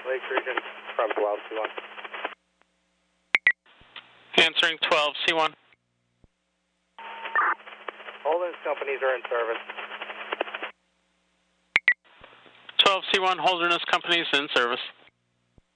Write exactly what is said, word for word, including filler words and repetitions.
Lake Region from twelve C one. Answering twelve C one. Holderness companies are in service. twelve C one, Holderness companies in service.